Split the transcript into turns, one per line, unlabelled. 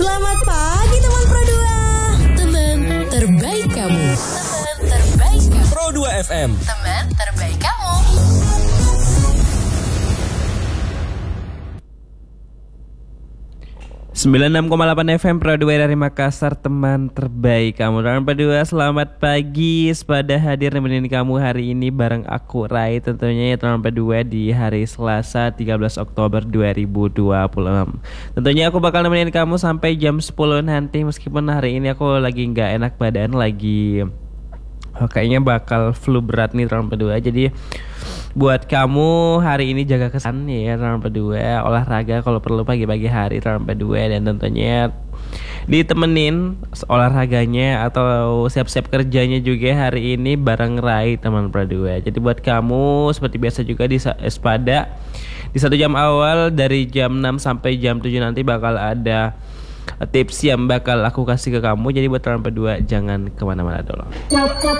Selamat pagi teman Pro 2. Teman terbaik kamu. Teman terbaik kamu.
Pro 2 FM.
Teman terbaik kamu.
Sembilan 96,8 FM Pro 2 dari Makassar, teman terbaik kamu. Teman Pro 2, selamat pagi. Pada hadir nemenin kamu hari ini bareng aku Rai tentunya ya teman Pro 2 di hari Selasa 13 Oktober 2026. Tentunya aku bakal nemenin kamu sampai jam 10 nanti, meskipun hari ini aku lagi gak enak badan, lagi kayaknya bakal flu berat nih teman Pro 2. Jadi buat kamu hari ini jaga kesehatan ya teman Pro 2, olahraga kalau perlu pagi-pagi hari teman Pro 2, dan tentunya ditemenin olahraganya atau siap-siap kerjanya juga hari ini bareng Rai teman Pro 2. Jadi buat kamu seperti biasa juga di Espada di 1 jam awal dari jam 6 sampai jam 7 nanti bakal ada tips yang bakal aku kasih ke kamu. Jadi buat teman Pro 2 jangan kemana-mana dulu.